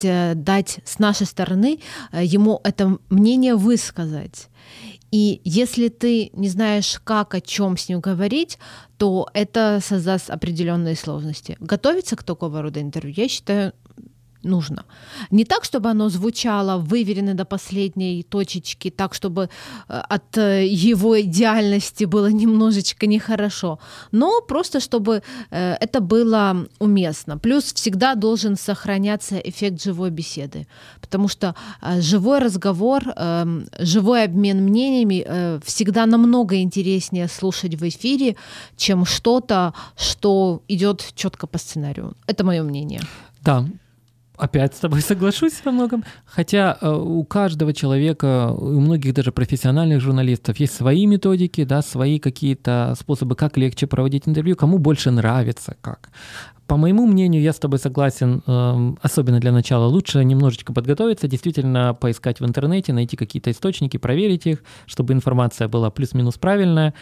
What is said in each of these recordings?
дать с нашей стороны ему это мнение высказать. И если ты не знаешь, как, о чем с ним говорить, то это создаст определенные сложности. Готовиться к такого рода интервью, я считаю, нужно. Не так, чтобы оно звучало выверено до последней точечки, так, чтобы от его идеальности было немножечко нехорошо, но просто, чтобы это было уместно. Плюс всегда должен сохраняться эффект живой беседы, потому что живой разговор, живой обмен мнениями всегда намного интереснее слушать в эфире, чем что-то, что идет четко по сценарию. Это мое мнение. Да. Опять с тобой соглашусь во многом. Хотя у каждого человека, у многих даже профессиональных журналистов есть свои методики, да, свои какие-то способы, как легче проводить интервью, кому больше нравится, как. По моему мнению, я с тобой согласен, особенно для начала, лучше немножечко подготовиться, действительно поискать в интернете, найти какие-то источники, проверить их, чтобы информация была плюс-минус правильная.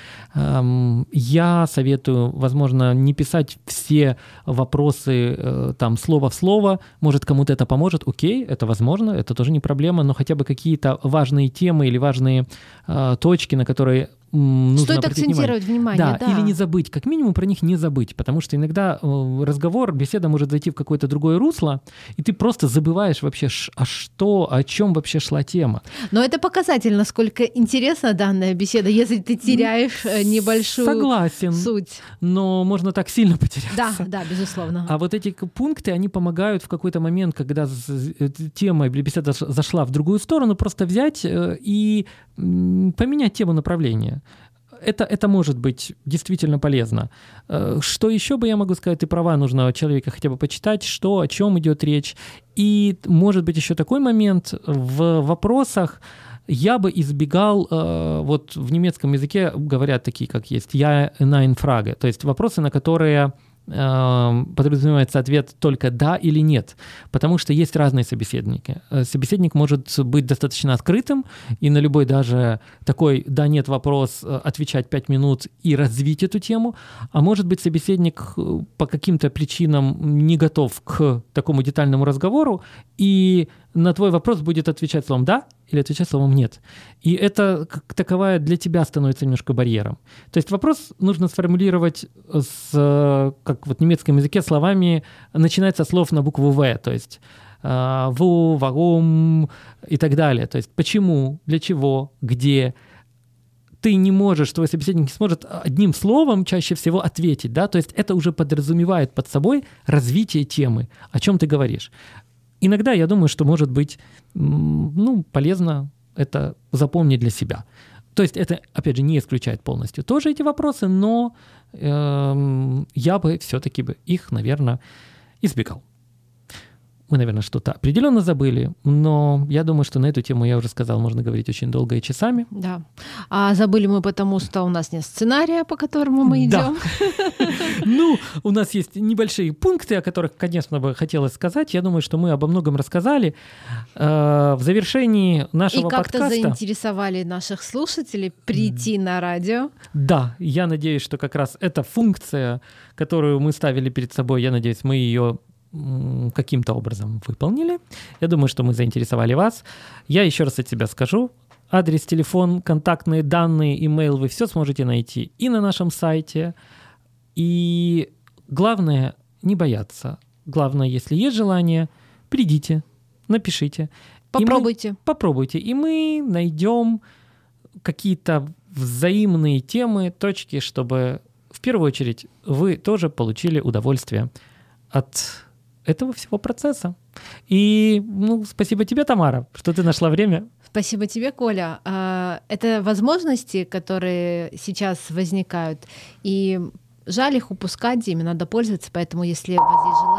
Я советую, возможно, не писать все вопросы там слово в слово, может, кому-то это поможет, окей, это возможно, это тоже не проблема, но хотя бы какие-то важные темы или важные точки, на которые нужно стоит акцентировать внимание. Да, или не забыть, как минимум про них не забыть, потому что иногда разговор, беседа может зайти в какое-то другое русло, и ты просто забываешь вообще, о чем вообще шла тема. Но это показатель, насколько интересна данная беседа, если ты теряешь небольшую суть. Но можно так сильно потеряться. Да, безусловно. А вот эти пункты, они помогают в какой-то момент, когда тема или беседа зашла в другую сторону, просто взять и поменять тему направления. Это может быть действительно полезно. Что еще бы я могу сказать? Ты права, нужно человека хотя бы почитать, о чем идет речь. И может быть еще такой момент в вопросах. Я бы избегал, вот в немецком языке говорят такие, как есть, «Ja, nein, Frage», то есть вопросы, на которые подразумевается ответ только «да» или «нет», потому что есть разные собеседники. Собеседник может быть достаточно открытым, и на любой даже такой «да-нет» вопрос отвечать 5 минут и развить эту тему, а может быть собеседник по каким-то причинам не готов к такому детальному разговору, и на твой вопрос будет отвечать словом «да» или отвечать словом «нет». И это как таковая для тебя становится немножко барьером. То есть вопрос нужно сформулировать как вот в немецком языке словами, начинается со слов на букву «в», то есть «wo», «warum» и так далее. То есть почему, для чего, где. Ты не можешь, твой собеседник не сможет одним словом чаще всего ответить, да, то есть это уже подразумевает под собой развитие темы, о чем ты говоришь. Иногда я думаю, что может быть полезно это запомнить для себя. То есть это, опять же, не исключает полностью тоже эти вопросы, но я бы все-таки их, наверное, избегал. Мы, наверное, что-то определенно забыли, но я думаю, что на эту тему, я уже сказал, можно говорить очень долго и часами. Да. А забыли мы потому, что у нас нет сценария, по которому мы идем. У нас есть небольшие пункты, о которых, конечно, бы хотелось сказать. Я думаю, что мы обо многом рассказали. В завершении нашего подкаста... И как-то заинтересовали наших слушателей прийти на радио. Да, я надеюсь, что как раз эта функция, которую мы ставили перед собой, я надеюсь, мы ее каким-то образом выполнили. Я думаю, что мы заинтересовали вас. Я еще раз от себя скажу. Адрес, телефон, контактные данные, имейл вы все сможете найти и на нашем сайте. И главное, не бояться. Главное, если есть желание, придите, напишите. Попробуйте. И мы найдем какие-то взаимные темы, точки, чтобы в первую очередь вы тоже получили удовольствие от этого всего процесса. И спасибо тебе, Тамара, что ты нашла время. Спасибо тебе, Коля. Это возможности, которые сейчас возникают, и жаль их упускать, ими надо пользоваться, поэтому если у вас есть желание,